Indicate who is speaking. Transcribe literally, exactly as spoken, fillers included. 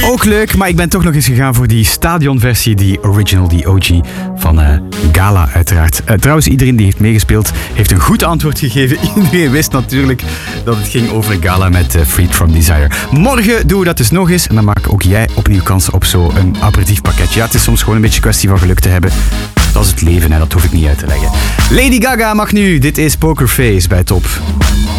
Speaker 1: Ook leuk, maar ik ben toch nog eens gegaan voor die stadionversie, die original, die O G van uh, Gala uiteraard. Uh, trouwens, iedereen die heeft meegespeeld heeft een goed antwoord gegeven. Iedereen wist natuurlijk dat het ging over Gala met uh, Freed From Desire. Morgen doen we dat dus nog eens en dan maak ook jij opnieuw kans op zo'n aperitief pakketje. Ja, het is soms gewoon een beetje kwestie van geluk te hebben. Dat is het leven en dat hoef ik niet uit te leggen. Lady Gaga mag nu, dit is Poker Face bij Top.